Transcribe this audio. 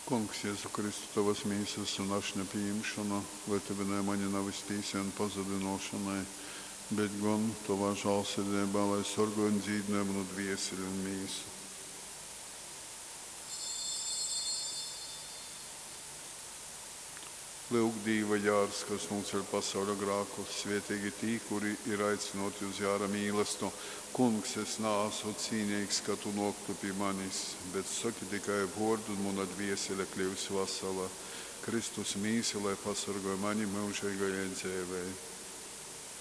Kungs, Jēzu Kristu, tavas mīsas un ašņa pieņemšana, lietuvināja mani nav iztīsienu pazudinošanai, bet gan tavā žālsirdībā, lai sorgoju un dzīdināju manu dvieseli un mīsu. Lūk, Dīva jārs, kas mums ir pasaules grākus, svietīgi tī, kuri ir aicinoti uz jāra mīlestību. Kungs, es neesmu cīnīgs, ka tu noktu pie manis, bet saki tikai vārdu un mana dviesele kļūs vesela. Kristus mīsi, lai pasargāja mani mūžīgajai dzīvei.